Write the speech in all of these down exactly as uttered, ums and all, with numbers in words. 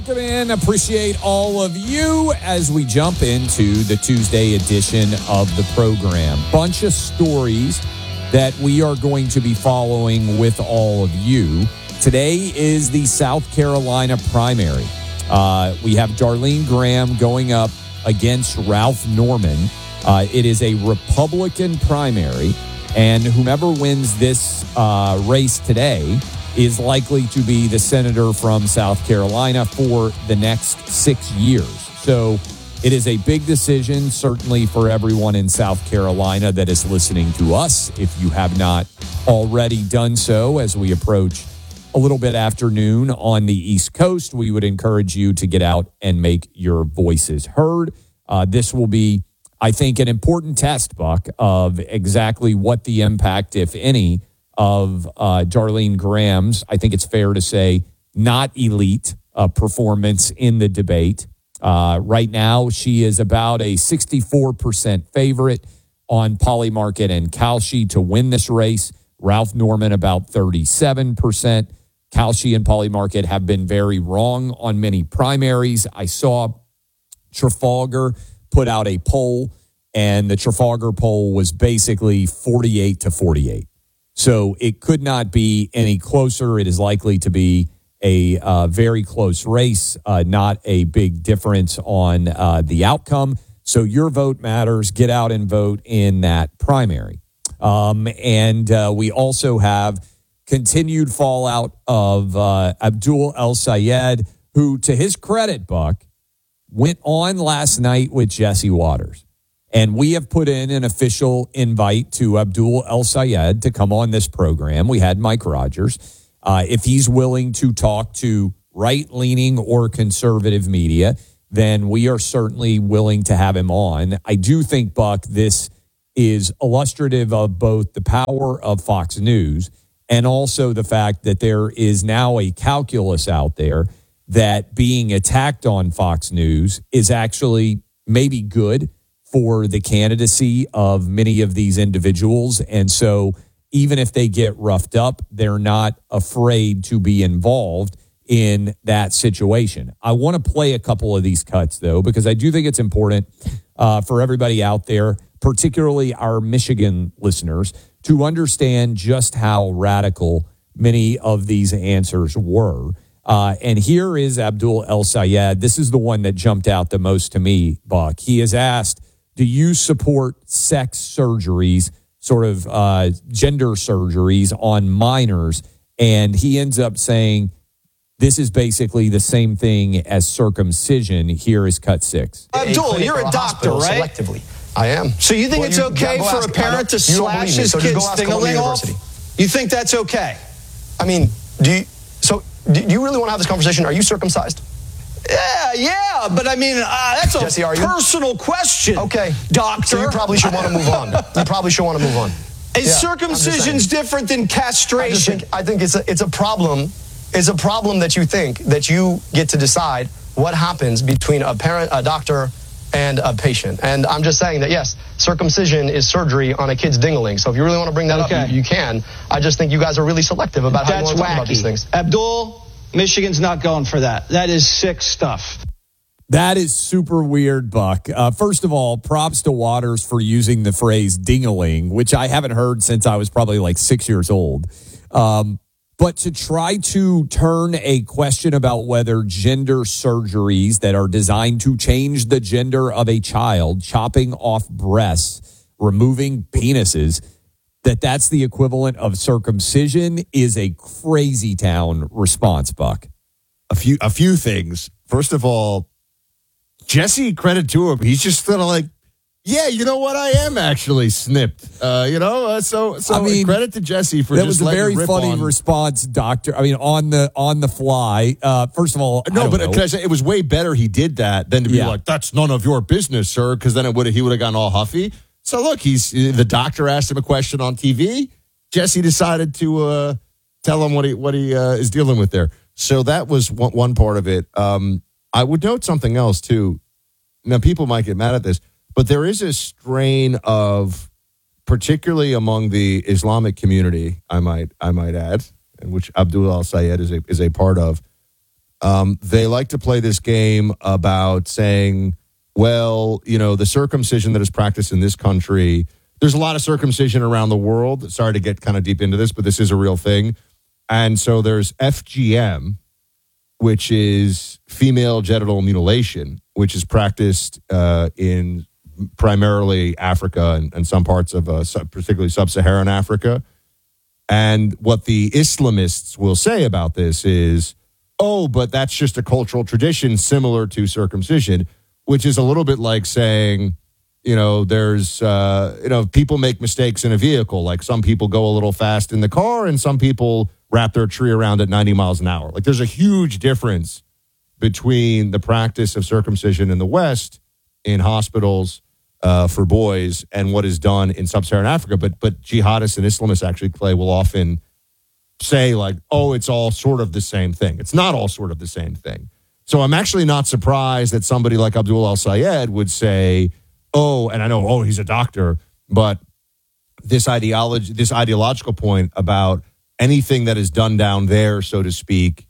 Welcome in. Appreciate all of you as we jump into the Tuesday edition of the program. Bunch of stories that we are going to be following with all of you. Today is the South Carolina primary. Uh, we have Darlene Graham going up against Ralph Norman. Uh, it is a Republican primary, and whomever wins this uh, race today is likely to be the senator from South Carolina for the next six years. So it is a big decision, certainly for everyone in South Carolina that is listening to us. If you have not already done so, as we approach a little bit afternoon on the East Coast, we would encourage you to get out and make your voices heard. Uh, this will be, I think, an important test, Buck, of exactly what the impact, if any, of uh, Darlene Graham's, I think it's fair to say, not elite uh, performance in the debate. Uh, right now, she is about a sixty-four percent favorite on Polymarket and Kalshi to win this race. Ralph Norman about thirty-seven percent. Kalshi and Polymarket have been very wrong on many primaries. I saw Trafalgar put out a poll, and the Trafalgar poll was basically forty-eight to forty-eight. So it could not be any closer. It is likely to be a uh, very close race, uh, not a big difference on uh, the outcome. So your vote matters. Get out and vote in that primary. Um, and uh, we also have continued fallout of uh, Abdul El-Sayed, who, to his credit, Buck, went on last night with Jesse Waters. And we have put in an official invite to Abdul El-Sayed to come on this program. We had Mike Rogers. Uh, if he's willing to talk to right-leaning or conservative media, then we are certainly willing to have him on. I do think, Buck, this is illustrative of both the power of Fox News and also the fact that there is now a calculus out there that being attacked on Fox News is actually maybe good for the candidacy of many of these individuals. And so even if they get roughed up, they're not afraid to be involved in that situation. I want to play a couple of these cuts, though, because I do think it's important uh, for everybody out there, particularly our Michigan listeners, to understand just how radical many of these answers were. Uh, and here is Abdul El-Sayed. This is the one that jumped out the most to me, Buck. He has asked, do you support sex surgeries, sort of uh, gender surgeries on minors? And he ends up saying, this is basically the same thing as circumcision. Here is cut six. Abdul, you're a doctor, right? Selectively. I am. So you think well, it's you, okay yeah, for ask, a parent to slash his so kid's ding-a-ling off? You think that's okay? I mean, do you, so do you really want to have this conversation? Are you circumcised? Yeah, yeah, but I mean, uh, that's a Jesse, are you? personal question. Okay. Doctor. So you probably should want to move on. You probably should want to move on. Is yeah, circumcision's different than castration? I, think, I think it's a, it's a problem. It's a problem that you think that you get to decide what happens between a parent, a doctor, and a patient. And I'm just saying that, yes, circumcision is surgery on a kid's ding-a-ling. So if you really want to bring that okay. up, you, you can. I just think you guys are really selective about how That's you want to wacky. talk about these things. Abdul, Michigan's not going for that. That is sick stuff. That is super weird, Buck. Uh, first of all, props to Waters for using the phrase ding-a-ling, which I haven't heard since I was probably like six years old. Um, but to try to turn a question about whether gender surgeries that are designed to change the gender of a child, chopping off breasts, removing penises, that that's the equivalent of circumcision is a crazy town response, Buck. A few, a few things. First of all, Jesse, credit to him. He's just sort of like, yeah, you know what? I am actually snipped. Uh, you know, uh, so so I mean, credit to Jesse for that just was a letting very rip funny on. response, Doctor. I mean, on the on the fly. Uh, first of all, no, I but don't know. can I say, it was way better he did that than to be Yeah. like, that's none of your business, sir, because then it would he would have gone all huffy. So look, he's the doctor asked him a question on T V. Jesse decided to uh, tell him what he what he uh, is dealing with there. So that was one, one part of it. Um, I would note something else too. Now, people might get mad at this, but there is a strain of, particularly among the Islamic community, I might I might add, and which Abdul El-Sayed is a is a part of, Um, they like to play this game about saying, well, you know, the circumcision that is practiced in this country, there's a lot of circumcision around the world. Sorry to get kind of deep into this, but this is a real thing. And so there's F G M, which is female genital mutilation, which is practiced uh, in primarily Africa and, and some parts of uh, particularly sub-Saharan Africa. And what the Islamists will say about this is, oh, but that's just a cultural tradition similar to circumcision, which is a little bit like saying, you know, there's, uh, you know, people make mistakes in a vehicle. Like some people go a little fast in the car and some people wrap their tree around at ninety miles an hour. Like there's a huge difference between the practice of circumcision in the West in hospitals uh, for boys and what is done in sub-Saharan Africa. But but jihadists and Islamists actually play will often say like, oh, it's all sort of the same thing. It's not all sort of the same thing. So I'm actually not surprised that somebody like Abdul El-Sayed would say, oh, and I know, oh, he's a doctor, but this ideology, this ideological point about anything that is done down there, so to speak,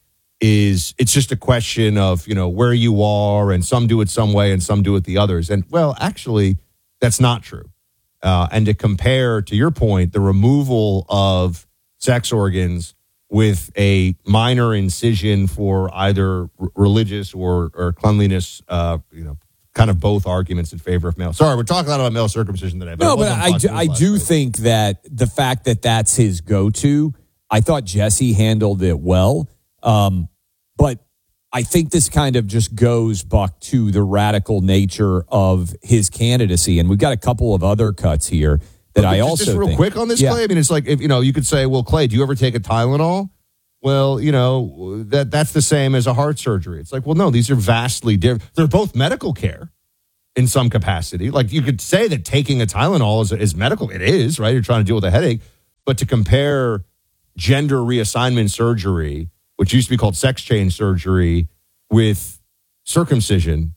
is it's just a question of, you know, where you are, and some do it some way and some do it the others. And, well, actually, that's not true. Uh, and to compare, to your point, the removal of sex organs with a minor incision for either r- religious or, or cleanliness, uh, you know, kind of both arguments in favor of male. Sorry, we're talking a lot about male circumcision today. But no, but I do, I do think that the fact that that's his go-to, I thought Jesse handled it well. Um, but I think this kind of just goes, Buck, to the radical nature of his candidacy. And we've got a couple of other cuts here that but I just, also just real think, quick on this, yeah. Clay. I mean, it's like, if you know, you could say, well, Clay, do you ever take a Tylenol? Well, you know, that that's the same as a heart surgery. It's like, well, no, these are vastly different. They're both medical care in some capacity. Like you could say that taking a Tylenol is, is medical. It is, right? You're trying to deal with a headache. But to compare gender reassignment surgery, which used to be called sex change surgery, with circumcision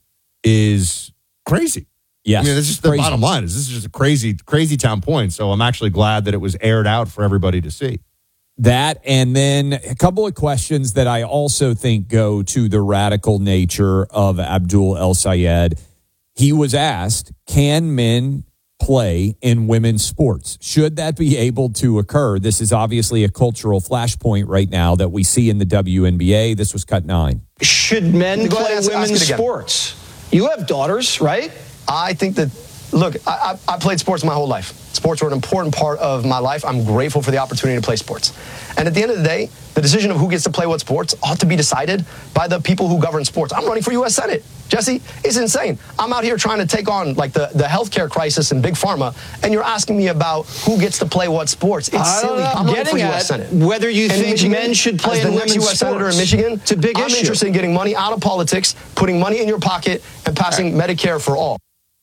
is crazy. Yes. I mean, this is the crazy. bottom line. Is this is just a crazy, crazy town point. So I'm actually glad that it was aired out for everybody to see. That, and then a couple of questions that I also think go to the radical nature of Abdul El-Sayed. He was asked, can men play in women's sports? Should that be able to occur? This is obviously a cultural flashpoint right now that we see in the W N B A. This was cut nine. Should men Go play ahead, women's sports? You have daughters, right? I think that, look, I, I, I played sports my whole life. Sports were an important part of my life. I'm grateful for the opportunity to play sports. And at the end of the day, the decision of who gets to play what sports ought to be decided by the people who govern sports. I'm running for U S Senate. Jesse, it's insane. I'm out here trying to take on like the, the healthcare crisis in Big Pharma, and you're asking me about who gets to play what sports. It's I silly. Know, I'm running for U S Senate. Whether you in think Michigan, men should play as in the next women's U S sports. Senator in Michigan, It's a big I'm issue. interested in getting money out of politics, putting money in your pocket, and passing right. Medicare for all.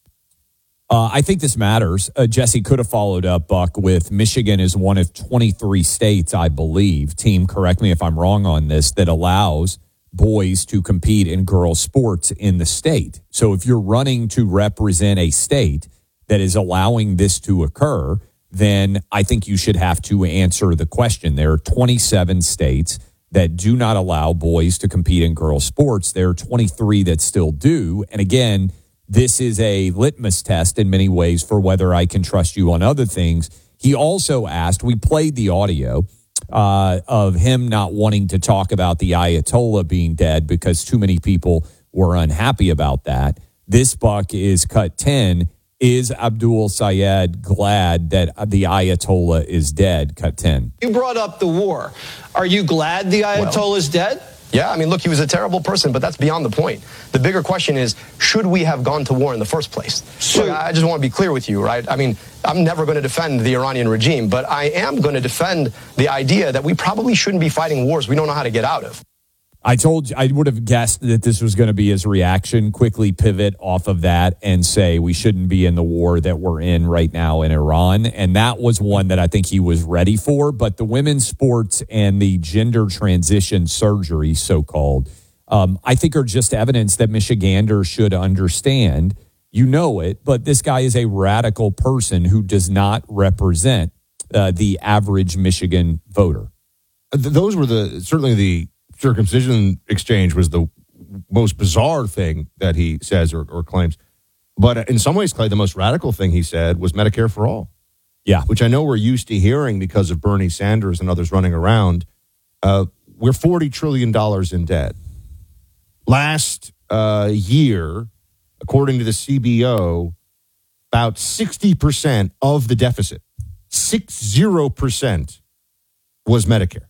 Uh, I think this matters. Uh, Jesse could have followed up, Buck, with Michigan is one of twenty-three states, I believe. Team, correct me if I'm wrong on this, that allows boys to compete in girls' sports in the state. So if you're running to represent a state that is allowing this to occur, then I think you should have to answer the question. There are twenty-seven states that do not allow boys to compete in girls' sports. There are twenty-three that still do. And again, this is a litmus test in many ways for whether I can trust you on other things. He also asked, we played the audio uh, of him not wanting to talk about the Ayatollah being dead because too many people were unhappy about that. This, Buck, is cut ten. Is Abdul Sayed glad that the Ayatollah is dead? Cut ten. You brought up the war. Are you glad the Ayatollah well, is dead? Yeah, I mean, look, he was a terrible person, but that's beyond the point. The bigger question is, should we have gone to war in the first place? So, look, I just want to be clear with you, right? I mean, I'm never going to defend the Iranian regime, but I am going to defend the idea that we probably shouldn't be fighting wars we don't know how to get out of. I told you, I would have guessed that this was going to be his reaction, quickly pivot off of that and say we shouldn't be in the war that we're in right now in Iran. And that was one that I think he was ready for. But the women's sports and the gender transition surgery, so-called, um, I think are just evidence that Michiganders should understand. You know it, but this guy is a radical person who does not represent uh, the average Michigan voter. Those were the certainly the circumcision exchange was the most bizarre thing that he says or, or claims. But in some ways, Clay, the most radical thing he said was Medicare for all. Yeah. Which I know we're used to hearing because of Bernie Sanders and others running around. Uh, we're forty trillion dollars in debt. Last uh, year, according to the C B O, about sixty percent of the deficit, sixty percent, was Medicare.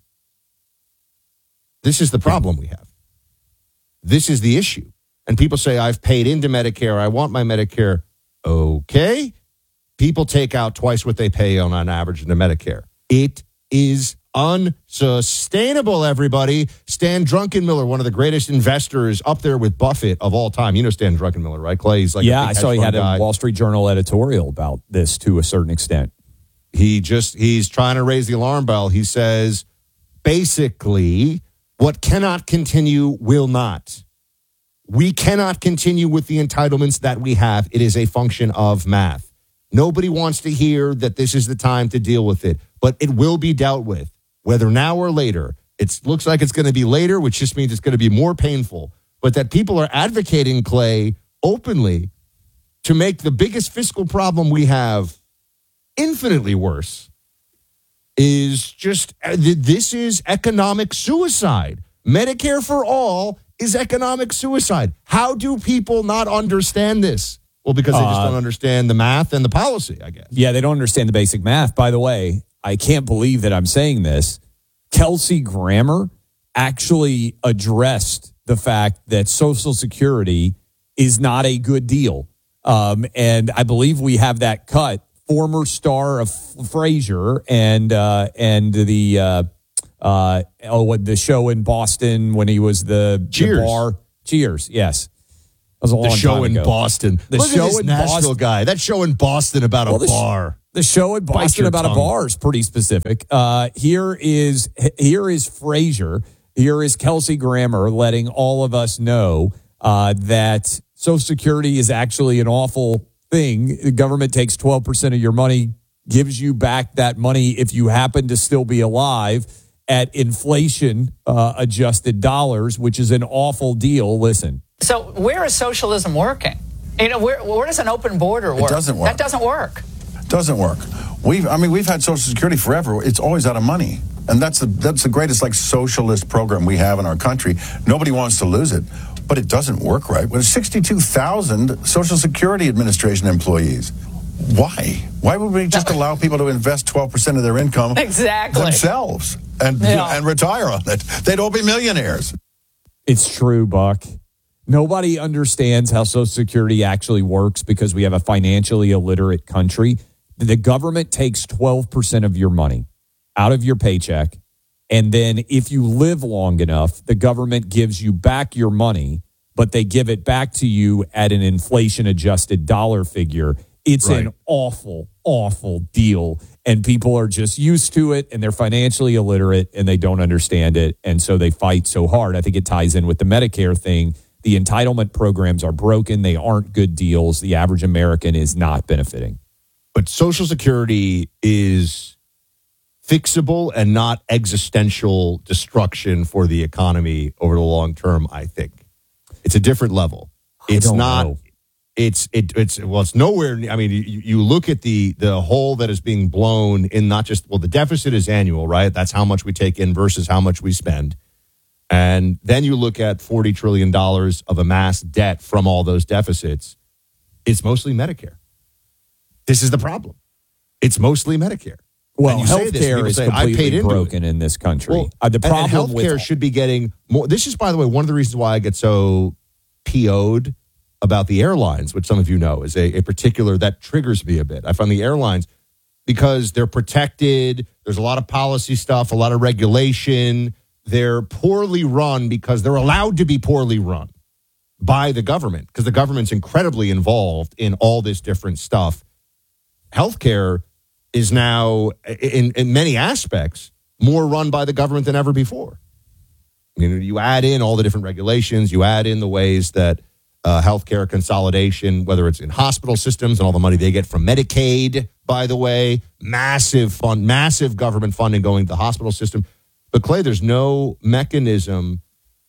This is the problem we have. This is the issue. And people say, I've paid into Medicare. I want my Medicare. Okay. People take out twice what they pay on an average into Medicare. It is unsustainable, everybody. Stan Druckenmiller, one of the greatest investors up there with Buffett of all time. You know Stan Druckenmiller, right, Clay? He's like yeah, a I saw he had guy. a Wall Street Journal editorial about this to a certain extent. He just, he's trying to raise the alarm bell. He says, basically, what cannot continue will not. We cannot continue with the entitlements that we have. It is a function of math. Nobody wants to hear that this is the time to deal with it, but it will be dealt with, whether now or later. It looks like it's going to be later, which just means it's going to be more painful. But that people are advocating, Clay, openly to make the biggest fiscal problem we have infinitely worse is just, this is economic suicide. Medicare for all is economic suicide. How do people not understand this? Well, because they just uh, don't understand the math and the policy, I guess. Yeah, they don't understand the basic math. By the way, I can't believe that I'm saying this. Kelsey Grammer actually addressed the fact that Social Security is not a good deal. Um, and I believe we have that cut. Former star of Frasier and uh, and the uh, uh, oh, what the show in Boston when he was the, Cheers. the bar. Cheers, yes. That was a long the show time in ago. Boston. The Look show at this in Nashville Boston guy. That show in Boston about well, a the bar. Sh- the show in Boston about tongue. a bar is pretty specific. Uh, here is here is Frasier. Here is Kelsey Grammer letting all of us know uh, that Social Security is actually an awful thing. The government takes twelve percent of your money, gives you back that money if you happen to still be alive at inflation uh, adjusted dollars, which is an awful deal. Listen. So where is socialism working? You know, where, where does an open border work? It doesn't work. That doesn't work. Doesn't work. We've, I mean, we've had Social Security forever. It's always out of money. And that's the, that's the greatest, like, socialist program we have in our country. Nobody wants to lose it. But it doesn't work right. Well, there's sixty-two thousand Social Security Administration employees. Why? Why would we just allow people to invest twelve percent of their income exactly. themselves and, yeah. and retire on it? They'd all be millionaires. It's true, Buck. Nobody understands how Social Security actually works because we have a financially illiterate country. The government takes twelve percent of your money out of your paycheck. And then if you live long enough, the government gives you back your money, but they give it back to you at an inflation-adjusted dollar figure. It's right. an awful, awful deal. And people are just used to it, and they're financially illiterate, and they don't understand it. And so they fight so hard. I think it ties in with the Medicare thing. The entitlement programs are broken. They aren't good deals. The average American is not benefiting. But Social Security is fixable and not existential destruction for the economy over the long term, I think. It's a different level. It's not know. it's it it's well it's nowhere I mean you, you look at the the hole that is being blown in not just well the deficit is annual, right? That's how much we take in versus how much we spend. And then you look at forty trillion dollars of amassed debt from all those deficits. It's mostly Medicare. This is the problem. It's mostly Medicare. Well, healthcare is say, completely broken in this country. Well, uh, the problem and, and healthcare with should be getting more. This is, by the way, one of the reasons why I get so P O'd about the airlines, which some of you know is a, a particular that triggers me a bit. I find the airlines because they're protected. There's a lot of policy stuff, a lot of regulation. They're poorly run because they're allowed to be poorly run by the government because the government's incredibly involved in all this different stuff. Healthcare is now, in, in many aspects, more run by the government than ever before. You know, you add in all the different regulations, you add in the ways that uh, healthcare consolidation, whether it's in hospital systems and all the money they get from Medicaid, by the way, massive fund, massive government funding going to the hospital system. But, Clay, there's no mechanism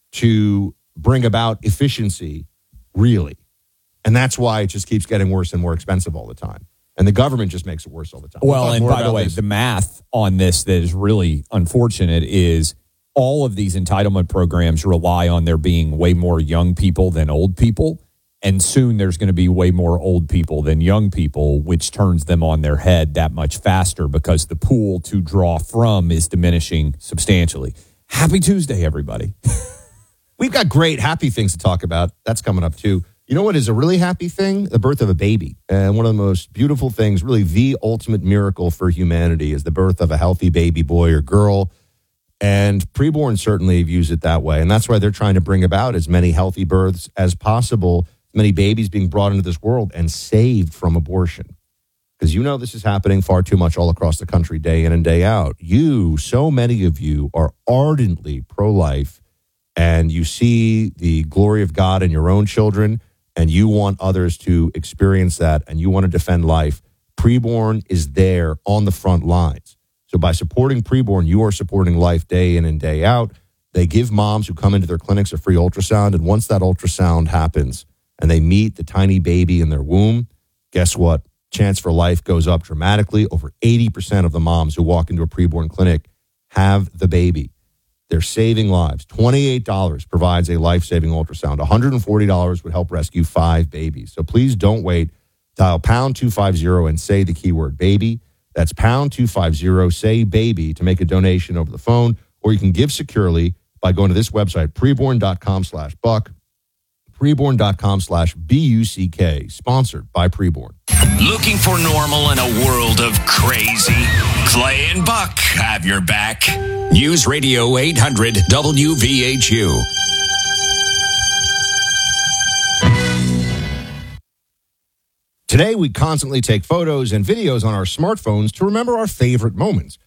to bring about efficiency, really. And that's why it just keeps getting worse and more expensive all the time. And the government just makes it worse all the time. Well, We'll and by the way, this. the math on this that is really unfortunate is all of these entitlement programs rely on there being way more young people than old people. And soon there's going to be way more old people than young people, which turns them on their head that much faster because the pool to draw from is diminishing substantially. Happy Tuesday, everybody. We've got great happy things to talk about. That's coming up, too. You know what is a really happy thing? The birth of a baby. And one of the most beautiful things, really the ultimate miracle for humanity, is the birth of a healthy baby boy or girl. And preborn certainly views it that way. And that's why they're trying to bring about as many healthy births as possible, many babies being brought into this world and saved from abortion. Because you know this is happening far too much all across the country, day in and day out. You, so many of you, are ardently pro-life, and you see the glory of God in your own children, and you want others to experience that, and you want to defend life. Preborn is there on the front lines. So by supporting Preborn, you are supporting life day in and day out. They give moms who come into their clinics a free ultrasound, and once that ultrasound happens and they meet the tiny baby in their womb, guess what? Chance for life goes up dramatically. Over eighty percent of the moms who walk into a preborn clinic have the baby. They're saving lives. twenty-eight dollars provides a life-saving ultrasound. one hundred forty dollars would help rescue five babies. So please don't wait. Dial pound two fifty and say the keyword baby. That's pound two fifty, say baby to make a donation over the phone, or you can give securely by going to this website, preborn.com slash buck, preborn.com slash B-U-C-K, sponsored by Preborn. Looking for normal in a world of crazy? Clay and Buck have your back. News Radio eight hundred W V H U. Today, we constantly take photos and videos on our smartphones to remember our favorite moments.